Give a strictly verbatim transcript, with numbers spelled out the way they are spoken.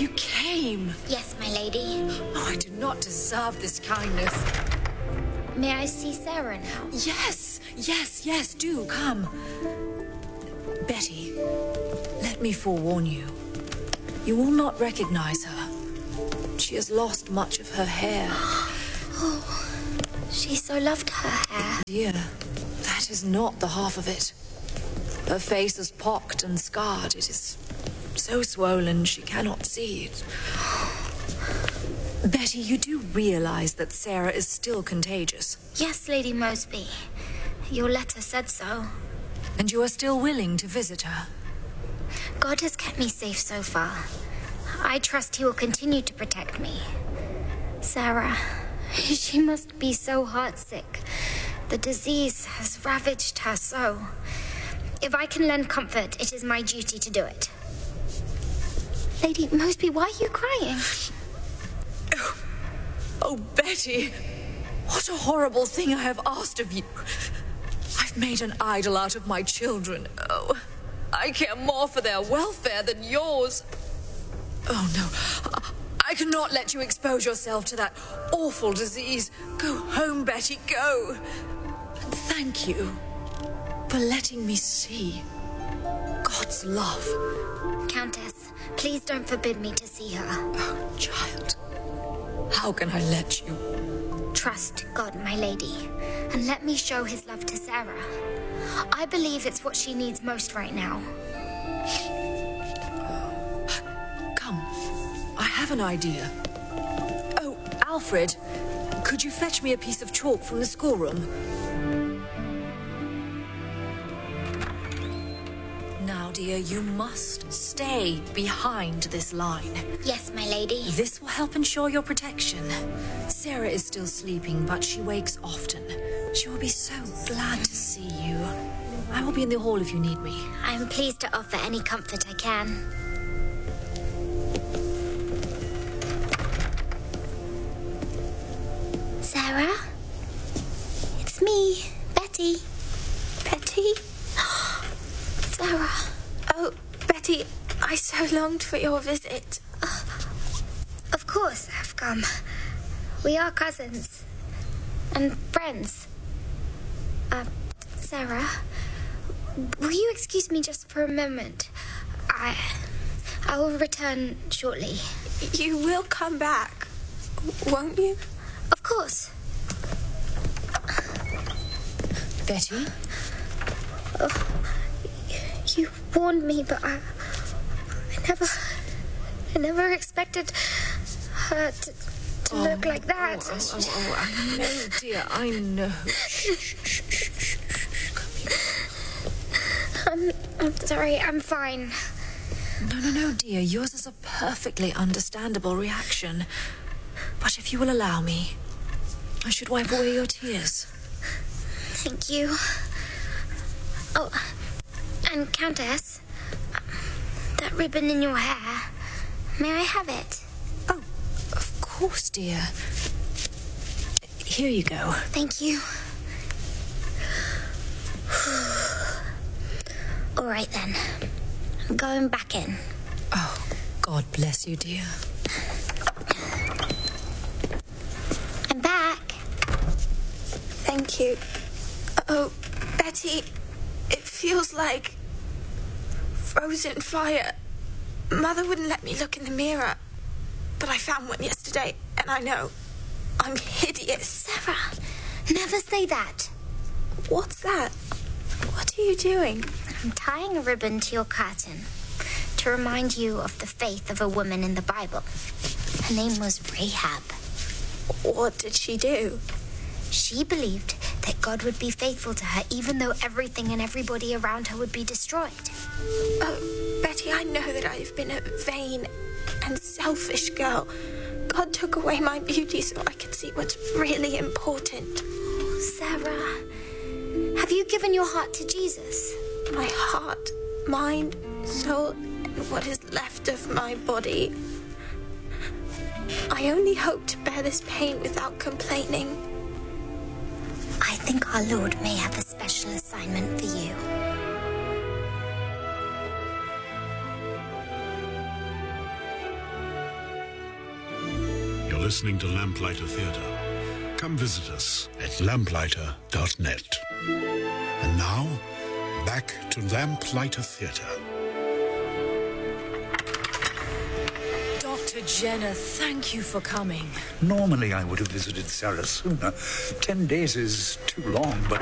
You came. Yes, my lady. Oh, I do not deserve this kindness. May I see Sarah now? Yes, yes, yes, do come. Betty, let me forewarn you. You will not recognize her. She has lost much of her hair. Oh, she so loved her hair. Dear, that is not the half of it. Her face is pocked and scarred. It is so swollen she cannot see it. Betty, you do realize that Sarah is still contagious? Yes, Lady Mosby. Your letter said so. And you are still willing to visit her? God has kept me safe so far. I trust he will continue to protect me. Sarah, she must be so heartsick. The disease has ravaged her so. If I can lend comfort, it is my duty to do it. Lady Mosby, why are you crying? Oh, oh, Betty, what a horrible thing I have asked of you. I've made an idol out of my children. Oh, I care more for their welfare than yours. Oh, no. I cannot let you expose yourself to that awful disease. Go home, Betty, go. And thank you for letting me see God's love. Countess, please don't forbid me to see her. Oh, child, how can I let you? Trust God, my lady, and let me show his love to Sarah. I believe it's what she needs most right now. Come, I have an idea. Oh, Alfred, could you fetch me a piece of chalk from the schoolroom? Now, dear, you must stay behind this line. Yes, my lady. This will help ensure your protection. Sarah is still sleeping, but she wakes often. She will be so glad to see you. I will be in the hall if you need me. I am pleased to offer any comfort I can. Sarah? It's me, Betty. Betty? Sarah. Oh, Betty, I so longed for your visit. Uh, of course I've come. We are cousins. And friends. Uh, Sarah, will you excuse me just for a moment? I... I will return shortly. You will come back, won't you? Of course. Betty? Oh, you warned me, but I... I never... I never expected her to, to oh, look like that. Oh, oh, oh, oh, I know, dear, I know. Shh, shh, shh, shh, shh. Come here. I'm, I'm sorry, I'm fine. No, no, no, dear. Yours is a perfectly understandable reaction. But if you will allow me, I should wipe away your tears. Thank you. Oh, and Countess, that ribbon in your hair, may I have it? Oh, of course, dear. Here you go. Thank you. All right, then. I'm going back in. Oh, God bless you, dear. I'm back. Thank you. Oh, Betty, it feels like frozen fire. Mother wouldn't let me look in the mirror, but I found one yesterday, and I know I'm hideous. Sarah, never say that. What's that? What are you doing? I'm tying a ribbon to your curtain to remind you of the faith of a woman in the Bible. Her name was Rahab. What did she do? She believed that God would be faithful to her even though everything and everybody around her would be destroyed. Oh, Betty, I know that I've been a vain and selfish girl. God took away my beauty so I could see what's really important. Oh, Sarah, have you given your heart to Jesus? My heart, mind, soul, and what is left of my body. I only hope to bear this pain without complaining. I think our Lord may have a special assignment for you. listening to Lamplighter Theatre. Come visit us at lamplighter dot net. And now, back to Lamplighter Theatre. Doctor Jenner, thank you for coming. Normally I would have visited Sarah sooner. Ten days is too long, but